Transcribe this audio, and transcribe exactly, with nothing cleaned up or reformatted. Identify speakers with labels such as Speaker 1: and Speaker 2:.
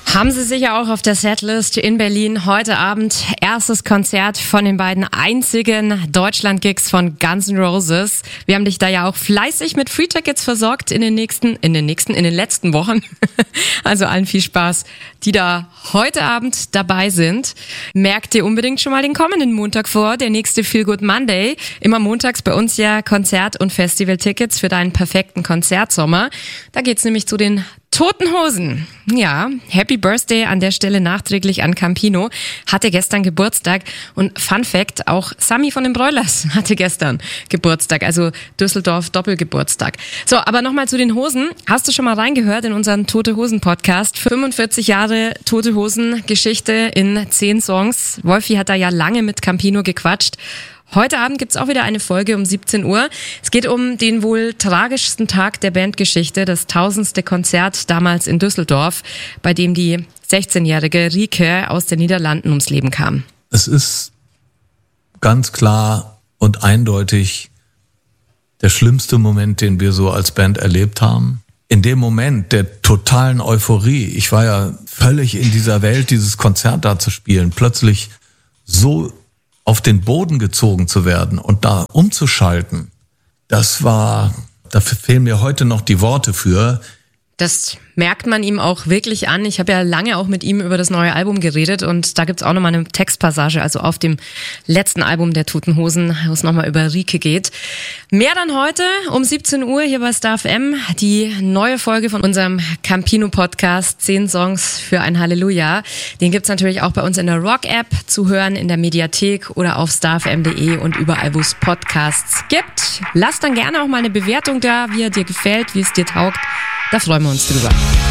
Speaker 1: Haben Sie sicher auch auf der Setlist in Berlin heute Abend erstes Konzert von den beiden einzigen Deutschland-Gigs von Guns N' Roses. Wir haben dich da ja auch fleißig mit Free-Tickets versorgt in den nächsten, in den nächsten, in den letzten Wochen. Also allen viel Spaß, die da heute Abend dabei sind. Merkt dir unbedingt schon mal den kommenden Montag vor, der nächste Feel Good Monday. Immer montags bei uns ja Konzert- und Festival-Tickets für deinen perfekten Konzertsommer. Da geht's nämlich zu den Toten Hosen. Ja, Happy Birthday an der Stelle nachträglich an Campino. Hatte gestern Geburtstag. Und Fun Fact, auch Sami von den Broilers hatte gestern Geburtstag. Also Düsseldorf Doppelgeburtstag. So, aber nochmal zu den Hosen. Hast du schon mal reingehört in unseren Tote Hosen Podcast? fünfundvierzig Jahre Tote Hosen Geschichte in zehn Songs. Wolfi hat da ja lange mit Campino gequatscht. Heute Abend gibt's auch wieder eine Folge um siebzehn Uhr. Es geht um den wohl tragischsten Tag der Bandgeschichte, das tausendste Konzert damals in Düsseldorf, bei dem die sechzehnjährige Rieke aus den Niederlanden ums Leben kam.
Speaker 2: Es ist ganz klar und eindeutig der schlimmste Moment, den wir so als Band erlebt haben. In dem Moment der totalen Euphorie, ich war ja völlig in dieser Welt, dieses Konzert da zu spielen, plötzlich so auf den Boden gezogen zu werden und da umzuschalten, das war, dafür fehlen mir heute noch die Worte für.
Speaker 1: Das merkt man ihm auch wirklich an. Ich habe ja lange auch mit ihm über das neue Album geredet und da gibt's auch nochmal eine Textpassage, also auf dem letzten Album der Toten Hosen, wo es nochmal über Rieke geht. Mehr dann heute um siebzehn Uhr hier bei Star F M, die neue Folge von unserem Campino-Podcast, zehn Songs für ein Halleluja. Den gibt's natürlich auch bei uns in der Rock-App zu hören, in der Mediathek oder auf starfm punkt de und überall, wo es Podcasts gibt. Lass dann gerne auch mal eine Bewertung da, wie er dir gefällt, wie es dir taugt. Da freuen wir uns drüber.